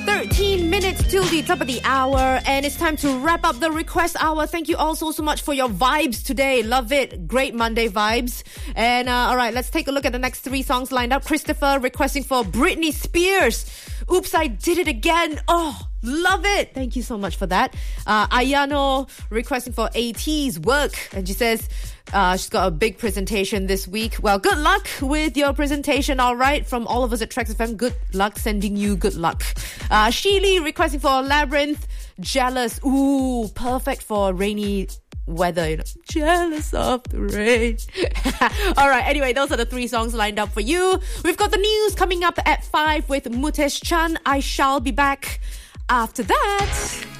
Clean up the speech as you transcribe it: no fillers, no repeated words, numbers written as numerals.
13 minutes till the top of the hour, and it's time to wrap up the request hour. Thank you all so much for your vibes today. Love it. Great Monday vibes. And all right, let's take a look at the next 3 songs lined up. Christopher requesting for Britney Spears. Oops, I did it again. Oh, love it. Thank you so much for that. Ayano requesting for AT's Work. And she says she's got a big presentation this week. Well, good luck with your presentation, all right? From all of us at Trax FM, good luck. Sending you good luck. Sheely requesting for Labyrinth. Jealous. Ooh, perfect for rainy weather, you know. Jealous of the rain. All right, anyway, those are the 3 songs lined up for you. We've got the news coming up at 5 with Mutesh Chan. I shall be back after that.